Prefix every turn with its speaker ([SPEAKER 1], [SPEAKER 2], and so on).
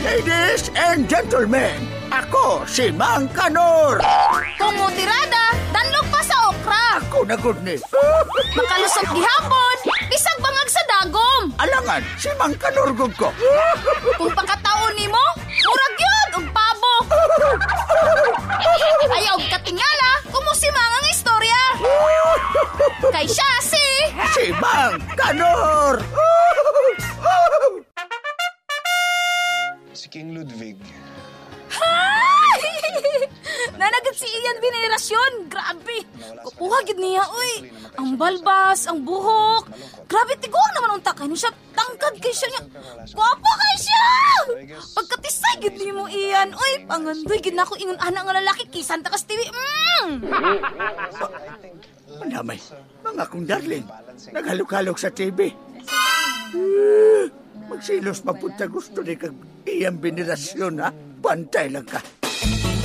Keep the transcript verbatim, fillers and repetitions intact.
[SPEAKER 1] Ladies and gentlemen, ako si Mang Kanor.
[SPEAKER 2] Kung mo tirada, danlog pa sa okra.
[SPEAKER 1] Ako na good ni.
[SPEAKER 2] Makalusot gihapon, bisag bangag sa dagom.
[SPEAKER 1] Alangan, si Mang Kanor gud ko.
[SPEAKER 2] Kung pakataon nimo, murag yun, og pabo. Ayaw katingala, kumusimang ang istorya. Kay siya si...
[SPEAKER 1] Si Mang Kanor.
[SPEAKER 3] Si King Ludwig.
[SPEAKER 2] Hay! Nanagad si Ian binirasyon. Grabe. Kukuha gid niya, uy. Ang balbas, ang buhok. Grabe, tiguang naman unta. Kaya siya, tangkad kay siya niya. Guwapo kay siya! Pagkatisay gid ni mo, Ian. Uy, pangandoy gid na ako ingon anak nga lalaki. Kisan takas T V. Mm!
[SPEAKER 1] Manamay, mga kong darling. Naghalok-halok sa T V. Magsilos mapunta gusto ni kag iyang binirasyon, ha? Bantay lang ka.